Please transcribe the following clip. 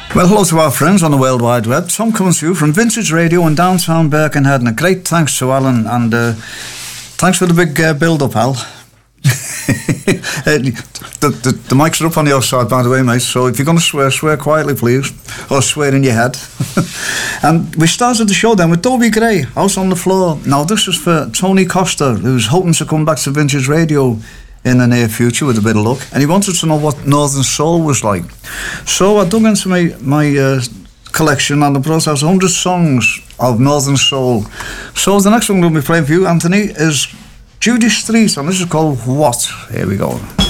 Well, hello to our friends on the World Wide Web. Tom comes to you from Vintage Radio in downtown Birkenhead, and a great thanks to Alan, and thanks for the big build-up, Al. The mics are up on the outside, by the way, mate, so if you're going to swear quietly, please, or swear in your head. And we started the show then with Dobie Gray, House on the Floor. Now, this is for Tony Costa, who's hoping to come back to Vintage Radio in the near future with a bit of luck, and he wanted to know what Northern Soul was like. So I dug into my collection, and I brought out 100 songs of Northern Soul. So the next one we'll be playing for you, Anthony, is Judy Street, and this is called What? Here we go.